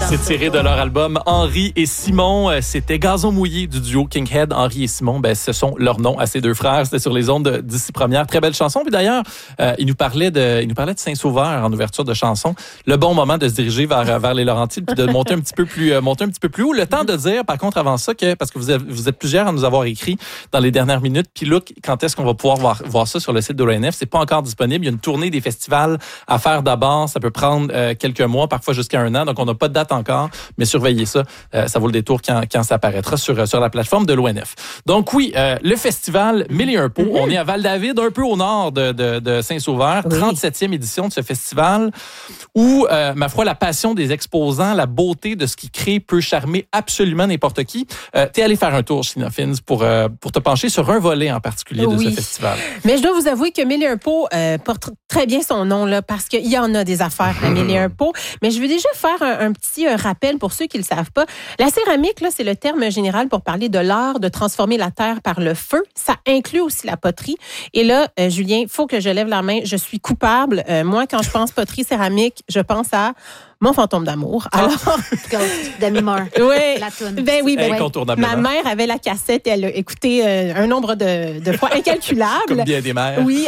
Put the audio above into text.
C'est tiré de leur album Henri et Simon. C'était Gazon mouillé du duo Kinghead. Henri et Simon, ce sont leurs noms à ces deux frères. C'était sur les ondes d'Ici Première. Très belle chanson. Puis d'ailleurs, il nous parlait de Saint-Sauveur en ouverture de chanson. Le bon moment de se diriger vers les Laurentides puis de monter un petit peu plus haut. Le temps de dire, par contre, avant ça, que parce que vous êtes plusieurs à nous avoir écrit dans les dernières minutes. Puis Luc, quand est-ce qu'on va pouvoir voir ça sur le site de l'ONF? C'est pas encore disponible. Il y a une tournée des festivals à faire d'abord. Ça peut prendre quelques mois, parfois jusqu'à 1 an. Donc, on n'a pas de date encore, mais surveillez ça. Ça vaut le détour quand ça apparaîtra sur la plateforme de l'ONF. Donc oui, le festival Mille et un pots. On est à Val-David, un peu au nord de Saint-Sauveur. Oui. 37e édition de ce festival où, ma foi, la passion des exposants, la beauté de ce qu'ils créent peut charmer absolument n'importe qui. T'es allé faire un tour, Sina Fins, pour te pencher sur un volet en particulier de ce festival. Mais je dois vous avouer que Mille et un pots porte très bien son nom, là, parce qu'il y en a des affaires à Mille et un pots. Mais je veux déjà faire un petit rappel pour ceux qui ne le savent pas. La céramique, là, c'est le terme général pour parler de l'art de transformer la terre par le feu. Ça inclut aussi la poterie. Et là, Julien, il faut que je lève la main. Je suis coupable. Moi, quand je pense poterie céramique, je pense à Mon fantôme d'amour. Alors, Demi Moore. Oui. La toune. Ben oui, incontournablement. Ma mère avait la cassette et elle a écouté un nombre de fois incalculable. Comme bien des mères. Oui,